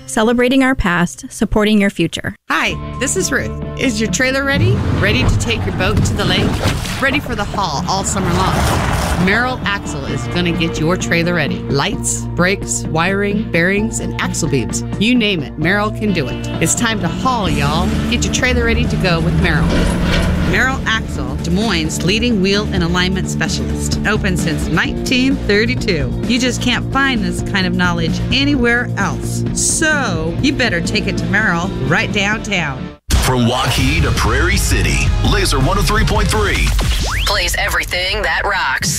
celebrating our past, supporting your future. Hi, this is Ruth. Is your trailer ready? Ready to take your boat to the lake? Ready for the haul all summer long? Merrill Axle is going to get your trailer ready. Lights, brakes, wiring, bearings, and axle beams. You name it, Merrill can do it. It's time to haul, y'all. Get your trailer ready to go with Merrill. Merrill Axle, Des Moines' leading wheel and alignment specialist. Open since 1932. You just can't find this kind of knowledge anywhere else. So, you better take it to Merrill right downtown. From Waukee to Prairie City, Laser 103.3 plays everything that rocks.